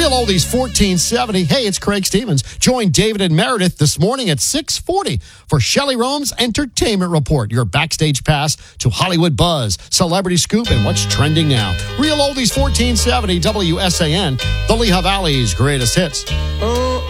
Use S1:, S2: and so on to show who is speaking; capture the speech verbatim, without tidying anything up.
S1: Real Oldies fourteen seventy. Hey, it's Craig Stevens. Join David and Meredith this morning at six forty for Shelley Rome's Entertainment Report, your backstage pass to Hollywood buzz, celebrity scoop, and what's trending now. Real Oldies fourteen seventy, W S A N, the Lehigh Valley's greatest hits.
S2: Oh.